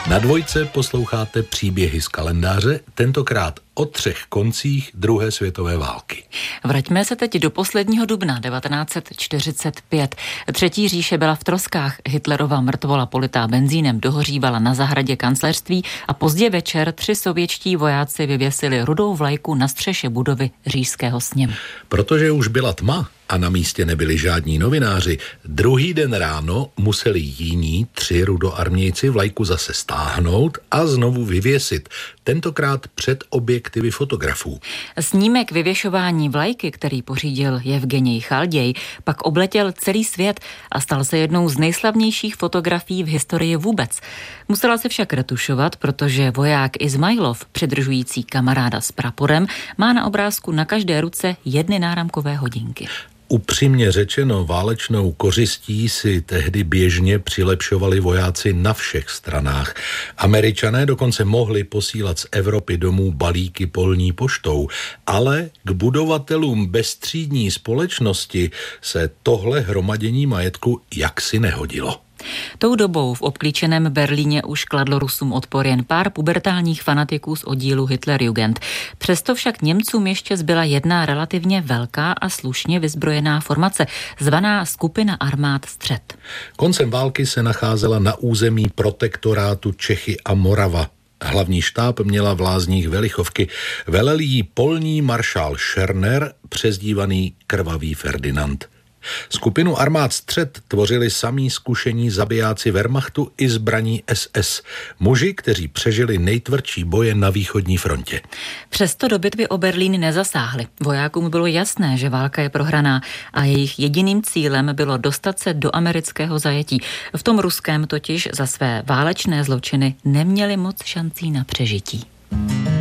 Na Dvojce posloucháte příběhy z kalendáře, tentokrát o 3 koncích druhé světové války. Vraťme se teď do posledního dubna 1945. Třetí říše byla v troskách. Hitlerova mrtvola politá benzínem dohořívala na zahradě kancléřství a pozdě večer 3 sovětští vojáci vyvěsili rudou vlajku na střeše budovy Říšského sněmu. Protože už byla tma a na místě nebyli žádní novináři, druhý den ráno museli jiní 3 rudoarmějci vlajku zase stáhnout a znovu vyvěsit, tentokrát před objektivy fotografů. Snímek vyvěšování vlajky, který pořídil Jevgenij Chalděj, pak obletěl celý svět a stal se jednou z nejslavnějších fotografií v historii vůbec. Musela se však retušovat, protože voják Izmajlov, přidržující kamaráda s praporem, má na obrázku na každé ruce 1 náramkové hodinky. Upřímně řečeno, válečnou kořistí si tehdy běžně přilepšovali vojáci na všech stranách. Američané dokonce mohli posílat z Evropy domů balíky polní poštou, ale k budovatelům bezstřídní společnosti se tohle hromadění majetku jaksi nehodilo. Tou dobou v obklíčeném Berlíně už kladlo Rusům odpor jen pár pubertálních fanatiků z oddílu Hitlerjugend. Přesto však Němcům ještě zbyla jedna relativně velká a slušně vyzbrojená formace, zvaná Skupina armád Střed. Koncem války se nacházela na území protektorátu Čechy a Morava. Hlavní štáb měla v Lázních Velichovky. Velel jí polní maršál Schörner, přezdívaný Krvavý Ferdinand. Skupinu armád Střed tvořili samí zkušení zabijáci Wehrmachtu i zbraní SS. Muži, kteří přežili nejtvrdší boje na východní frontě. Přesto do bitvy o Berlín nezasáhli. Vojákům bylo jasné, že válka je prohraná a jejich jediným cílem bylo dostat se do amerického zajetí. V tom ruském totiž za své válečné zločiny neměli moc šancí na přežití.